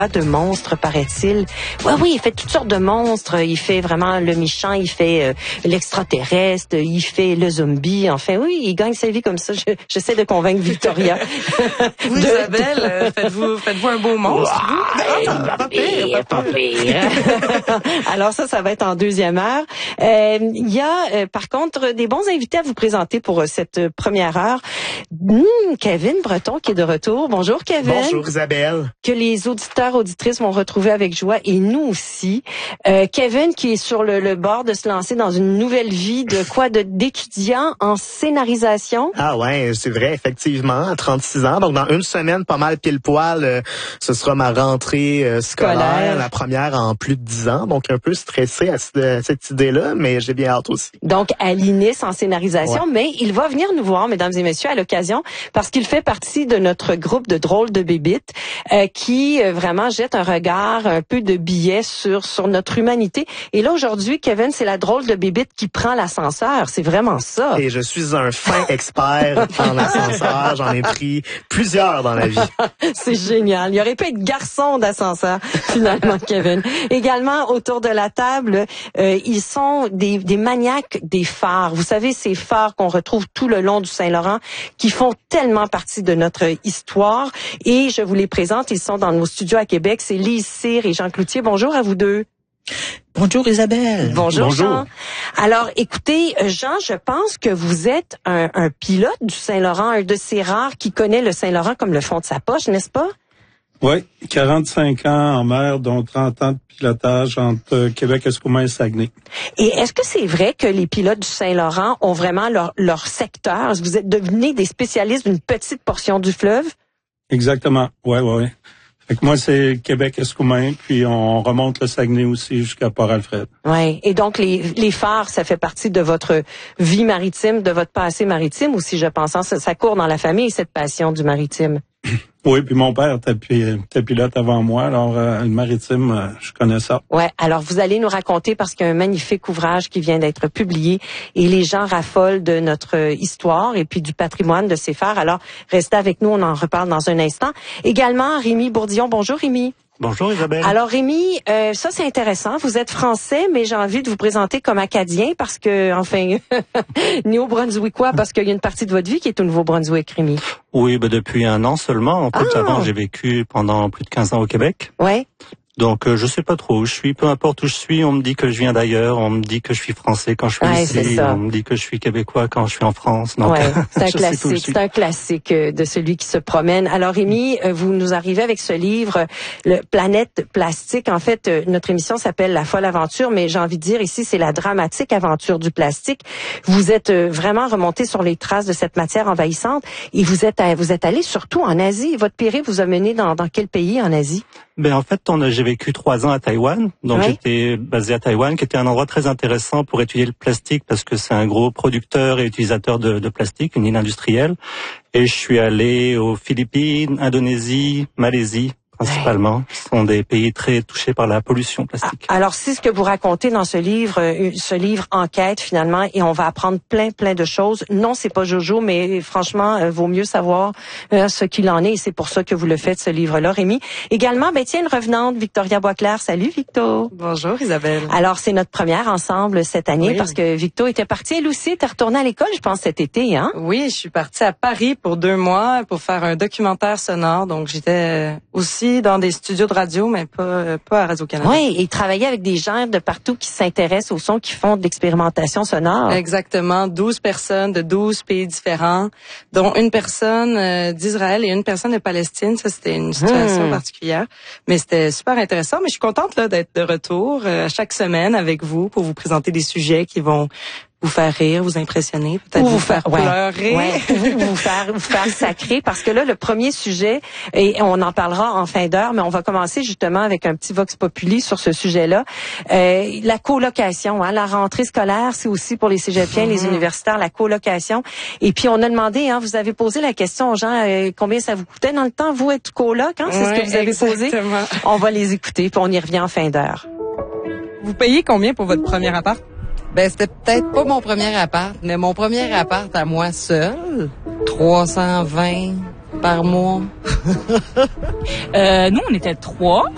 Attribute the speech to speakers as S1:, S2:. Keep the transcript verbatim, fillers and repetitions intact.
S1: de monstres, paraît-il. Oui, oui, il fait toutes sortes de monstres. Il fait vraiment le méchant, il fait euh, l'extraterrestre, il fait le zombie. Enfin, oui, il gagne sa vie comme ça. Je, j'essaie de convaincre Victoria.
S2: Vous, de, Isabelle, de... Euh, faites-vous, faites-vous un beau monstre, vous?
S1: Ouais,
S2: Ah,
S1: pas,
S2: pas
S1: pire,
S2: pire,
S1: pas pire. Alors ça, ça va être en deuxième heure. Euh, il y a, euh, par contre, des bons invités à vous présenter pour euh, cette première heure. Mmh, Kevin Breton qui est de retour. Bonjour, Kevin.
S3: Bonjour, Isabelle.
S1: Que les auditeurs, auditrices vont retrouver avec joie, et nous aussi. Euh, Kevin qui est sur le, le bord de se lancer dans une nouvelle vie de quoi, de d'étudiant en scénarisation.
S3: Ah ouais, c'est vrai, effectivement, à trente-six ans. Donc dans une semaine, pas mal pile poil, euh, ce sera ma rentrée euh, scolaire, scolaire, la première en plus de dix ans. Donc un peu stressé à, à cette idée-là, mais j'ai bien hâte aussi.
S1: Donc à l'I N I S en scénarisation,
S3: ouais.
S1: Mais il va venir nous voir, mesdames et messieurs, à l'occasion, parce qu'il fait partie de notre groupe de drôles de bébites euh, qui euh, vraiment jette un regard, un peu de biais sur sur notre humanité. Et là aujourd'hui, Kevin, c'est la drôle de bébite qui prend l'ascenseur. C'est vraiment ça.
S3: Et je suis un fin expert en ascenseur. J'en ai pris plusieurs dans la vie.
S1: C'est génial. Il aurait pu être garçon d'ascenseur finalement, Kevin. Également autour de la table, euh, ils sont des, des maniaques des phares. Vous savez, ces phares qu'on retrouve tout le long du Saint-Laurent, qui font tellement partie de notre histoire. Et je vous les présente. Ils sont dans nos studios à Québec. C'est Lise Cyr et Jean Cloutier. Bonjour à vous deux.
S4: Bonjour Isabelle.
S1: Bonjour,
S4: Bonjour.
S1: Jean. Alors, écoutez, Jean, je pense que vous êtes un, un pilote du Saint-Laurent, un de ces rares qui connaît le Saint-Laurent comme le fond de sa poche, n'est-ce pas?
S4: Oui, quarante-cinq ans en mer, dont trente ans de pilotage entre Québec, Escoumins et Saguenay.
S1: Et est-ce que c'est vrai que les pilotes du Saint-Laurent ont vraiment leur, leur secteur? Est-ce que vous êtes devenus des spécialistes d'une petite portion du fleuve?
S4: Exactement, oui, oui, oui. Fait que moi, c'est Québec-Escoumins, puis on remonte le Saguenay aussi jusqu'à Port-Alfred.
S1: Oui, et donc les, les phares, ça fait partie de votre vie maritime, de votre passé maritime aussi, je pense. Ça, ça court dans la famille, cette passion du maritime.
S4: Oui, puis mon père était, était pilote avant moi, alors euh, le maritime, euh, je connais ça.
S1: Ouais, alors vous allez nous raconter parce qu'il y a un magnifique ouvrage qui vient d'être publié et les gens raffolent de notre histoire et puis du patrimoine de ces phares. Alors restez avec nous, on en reparle dans un instant. Également Rémi Bourdillon. Bonjour Rémi.
S5: Bonjour Isabelle.
S1: Alors Rémi, euh, ça c'est intéressant. Vous êtes français, mais j'ai envie de vous présenter comme acadien parce que, enfin, néo-brunswickois, parce qu'il y a une partie de votre vie qui est au Nouveau-Brunswick, Rémi.
S5: Oui, ben depuis un an seulement. En fait,
S1: Ah.
S5: avant j'ai vécu pendant plus de quinze ans au Québec.
S1: Ouais.
S5: Donc euh, je sais pas trop où je suis, peu importe où je suis, on me dit que je viens d'ailleurs, on me dit que je suis français quand je suis
S1: Ouais,
S5: ici, on me dit que je suis québécois quand je suis en France. Donc,
S1: ouais, c'est un
S5: je sais où je
S1: classique,
S5: suis.
S1: c'est un classique euh, de celui qui se promène. Alors Rémi, euh, vous nous arrivez avec ce livre, euh, le Planète Plastique. En fait, euh, notre émission s'appelle La folle aventure, mais j'ai envie de dire ici, c'est la dramatique aventure du plastique. Vous êtes euh, vraiment remonté sur les traces de cette matière envahissante et vous êtes à, vous êtes allé surtout en Asie. Votre périple vous a mené dans, dans quel pays en Asie?
S5: Ben en fait, on a, j'ai vécu trois ans à Taïwan, donc
S1: Oui.
S5: j'étais basé à Taïwan, qui était un endroit très intéressant pour étudier le plastique parce que c'est un gros producteur et utilisateur de, de plastique, une île industrielle. Et je suis allé aux Philippines, Indonésie, Malaisie principalement. Ce sont des pays très touchés par la pollution plastique.
S1: Alors, c'est ce que vous racontez dans ce livre, euh, ce livre enquête finalement, et on va apprendre plein, plein de choses. Non, c'est pas Jojo, mais franchement, euh, vaut mieux savoir euh, ce qu'il en est, et c'est pour ça que vous le faites, ce livre-là, Rémi. Également, ben tiens, une revenante, Victoria Boisclair. Salut, Victo.
S2: Bonjour Isabelle.
S1: Alors, c'est notre première ensemble cette année,
S2: Oui.
S1: parce que Victo était partie, elle aussi, était retournée à l'école, je pense, cet été, hein?
S2: Oui, je suis partie à Paris pour deux mois pour faire un documentaire sonore. Donc j'étais aussi dans des studios de radio, mais pas pas à Radio-Canada.
S1: Oui, et travailler avec des gens de partout qui s'intéressent au son, qui font de l'expérimentation sonore.
S2: Exactement, douze personnes de douze pays différents, dont une personne euh, d'Israël et une personne de Palestine. Ça, c'était une situation
S1: Hmm.
S2: particulière, mais c'était super intéressant. Mais je suis contente là d'être de retour euh, chaque semaine avec vous pour vous présenter des sujets qui vont vous faire rire, vous impressionner, peut-être
S1: Ou
S2: vous faire
S1: ouais,
S2: pleurer.
S1: ouais, ou vous faire vous faire sacrer, parce que là le premier sujet, et on en parlera en fin d'heure, mais on va commencer justement avec un petit vox populi sur ce sujet-là. Euh, la colocation, hein, la rentrée scolaire, c'est aussi pour les cégepiens, les universitaires, la colocation. Et puis on a demandé, hein, vous avez posé la question aux gens, euh, combien ça vous coûtait dans le temps, vous être coloc, hein, c'est
S2: Ouais,
S1: ce que vous avez
S2: exactement.
S1: posé. On va les écouter, puis on y revient en fin d'heure.
S2: Vous payez combien pour votre premier appart?
S6: Ben, c'était peut-être pas mon premier appart, mais mon premier appart à moi seul, trois cent vingt par mois.
S7: Euh, nous, on était trois.